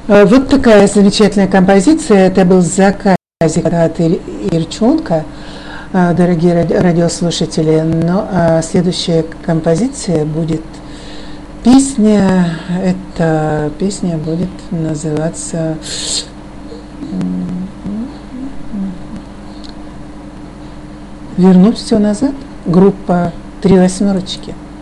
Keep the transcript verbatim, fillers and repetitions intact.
Э, Вот такая замечательная композиция. Это был заказик от Ир- Ирчонка, э, дорогие ради- радиослушатели. Но а следующая композиция будет песня. Эта песня будет называться м, «Вернуть все назад». Группа «Три восьмерочки».